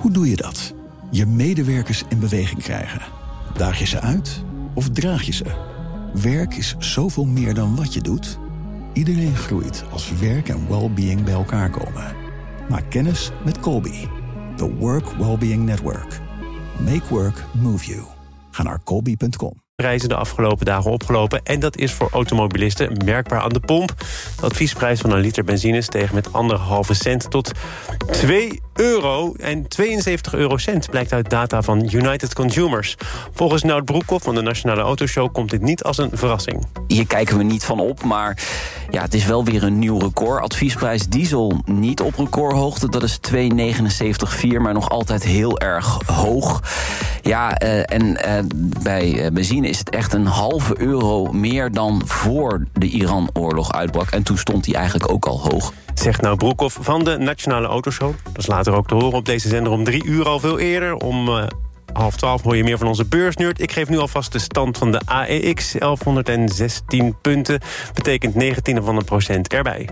Hoe doe je dat? Je medewerkers in beweging krijgen. Daag je ze uit of draag je ze? Werk is zoveel meer dan wat je doet. Iedereen groeit als werk en well-being bij elkaar komen. Maak kennis met Colby, the Work Wellbeing Network. Make work move you. Ga naar colby.com. Prijzen de afgelopen dagen opgelopen. En dat is voor automobilisten merkbaar aan de pomp. De adviesprijs van een liter benzine steeg met 1,5 cent tot €2 en 72 eurocent, blijkt uit data van United Consumers. Volgens Nout Broekhoff van de Nationale Autoshow komt dit niet als een verrassing. Hier kijken we niet van op, maar ja, het is wel weer een nieuw record. Adviesprijs diesel niet op recordhoogte, dat is 2,79,4, maar nog altijd heel erg hoog. Ja, bij benzine is het echt €0,5 meer dan voor de Iran-oorlog uitbrak. En toen stond hij eigenlijk ook al hoog. Zegt Nout Broekhoff van de Nationale Autoshow. Dat is later ook te horen op deze zender om 3 uur, al veel eerder. Om 11:30 hoor je meer van onze beursnerd. Ik geef nu alvast de stand van de AEX. 1116 punten. Betekent 19% erbij.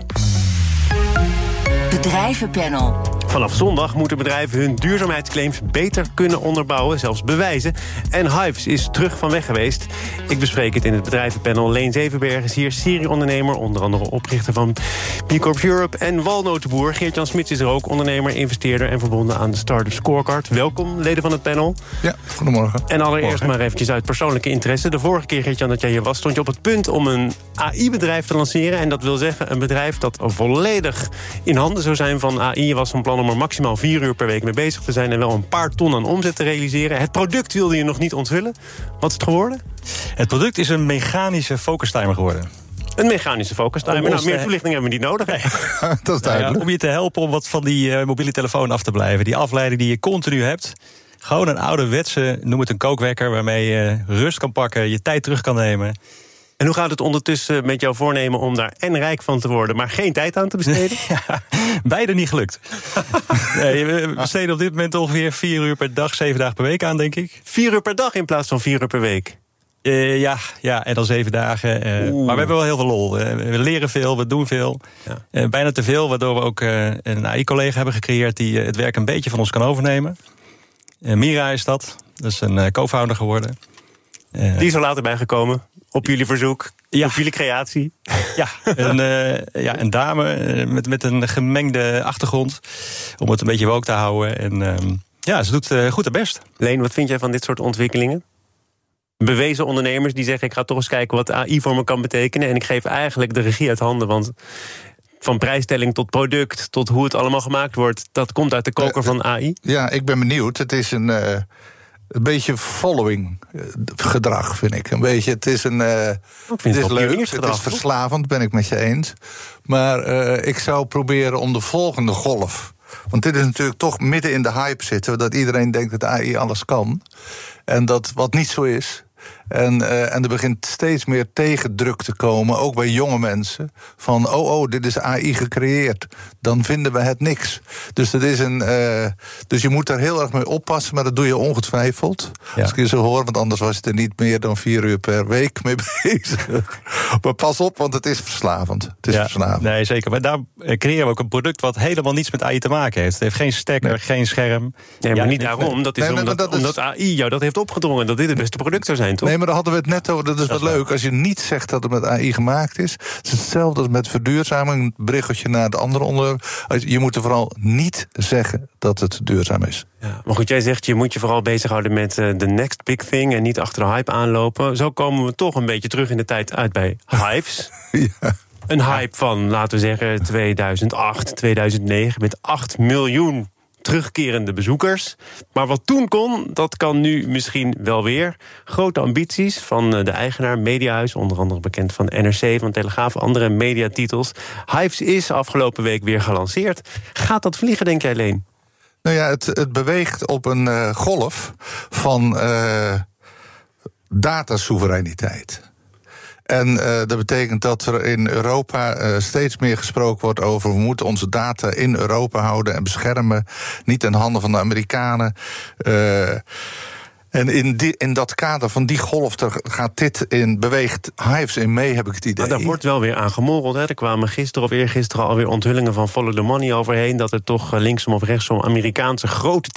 Bedrijvenpanel. Vanaf zondag moeten bedrijven hun duurzaamheidsclaims beter kunnen onderbouwen, zelfs bewijzen. En Hives is terug van weg geweest. Ik bespreek het in het bedrijvenpanel. Leen Zevenberg is hier, serieondernemer, onder andere oprichter van B Corp Europe en walnotenboer. Geert-Jan Smits is er ook, ondernemer, investeerder en verbonden aan de Startup Scorecard. Welkom, leden van het panel. Ja, goedemorgen. En allereerst maar eventjes uit persoonlijke interesse. De vorige keer, Geert-Jan, dat jij hier was, stond je op het punt om een AI-bedrijf te lanceren. En dat wil zeggen een bedrijf dat volledig in handen zou zijn van AI. Je was van plan om er maximaal 4 uur per week mee bezig te zijn en wel een paar ton aan omzet te realiseren. Het product wilde je nog niet onthullen. Wat is het geworden? Het product is een mechanische focustimer geworden. Een mechanische focustimer. Nou, meer toelichting hebben we niet nodig. Nee. Dat is duidelijk. Ja, om je te helpen om wat van die mobiele telefoon af te blijven. Die afleiding die je continu hebt. Gewoon een ouderwetse, noem het een kookwekker, waarmee je rust kan pakken, je tijd terug kan nemen. En hoe gaat het ondertussen met jouw voornemen om daar en rijk van te worden, maar geen tijd aan te besteden? Ja, beide niet gelukt. Nee, we besteden op dit moment ongeveer 4 uur per dag, 7 dagen per week aan, denk ik. 4 uur per dag in plaats van 4 uur per week? Ja, en dan 7 dagen. Maar we hebben wel heel veel lol. We leren veel, we doen veel. Ja. Bijna te veel, waardoor we ook een AI-collega hebben gecreëerd die het werk een beetje van ons kan overnemen. Mira is dat. Dat is een co-founder geworden. Die is er later bijgekomen. Op jullie verzoek, ja. Op jullie creatie. Ja, een dame met een gemengde achtergrond. Om het een beetje woke te houden. En ze doet goed haar best. Leen, wat vind jij van dit soort ontwikkelingen? Bewezen ondernemers die zeggen, ik ga toch eens kijken wat AI voor me kan betekenen. En ik geef eigenlijk de regie uit handen, want van prijsstelling tot product, tot hoe het allemaal gemaakt wordt, dat komt uit de koker van AI. Ja, ik ben benieuwd. Het is een beetje following gedrag, vind ik. Een beetje, het is leuk, het is verslavend, ben ik met je eens. Maar ik zou proberen om de volgende golf, want dit is natuurlijk toch midden in de hype zitten, dat iedereen denkt dat AI alles kan. En dat wat niet zo is. En er begint steeds meer tegendruk te komen, ook bij jonge mensen, van dit is AI gecreëerd. Dan vinden we het niks. Dus dat is dus je moet daar heel erg mee oppassen, maar dat doe je ongetwijfeld. Ja. Als ik je zo hoor, want anders was je er niet meer dan 4 uur per week mee bezig. Maar pas op, want het is verslavend. Verslavend. Nee, zeker. Maar daar creëren we ook een product wat helemaal niets met AI te maken heeft. Het heeft geen stekker, geen scherm. Nee, maar niet daarom. Dat is omdat AI jou dat heeft opgedrongen, dat dit het beste product zou zijn, toch? Nee, maar daar hadden we het net over. Dat is wat leuk. Als je niet zegt dat het met AI gemaakt is, het is hetzelfde als met verduurzaming. Een bruggetje naar de andere onderwerp. Je moet er vooral niet zeggen dat het duurzaam is. Ja, maar goed, jij zegt, je moet je vooral bezighouden met de next big thing en niet achter de hype aanlopen. Zo komen we toch een beetje terug in de tijd uit bij Hives. Ja. Een hype van, laten we zeggen, 2008, 2009... met 8 miljoen terugkerende bezoekers. Maar wat toen kon, dat kan nu misschien wel weer. Grote ambities van de eigenaar, Mediahuis, onder andere bekend van NRC, van Telegraaf, andere mediatitels. Hives is afgelopen week weer gelanceerd. Gaat dat vliegen, denk jij, Leen? Nou ja, het beweegt op een golf van datasoevereiniteit. En dat betekent dat er in Europa steeds meer gesproken wordt over, we moeten onze data in Europa houden en beschermen, niet in handen van de Amerikanen. En in dat kader van die golf beweegt Hives in mee, heb ik het idee. Maar daar wordt wel weer aan gemorreld. Hè? Er kwamen gisteren of eergisteren alweer onthullingen van Follow the Money overheen, dat er toch linksom of rechtsom Amerikaanse grote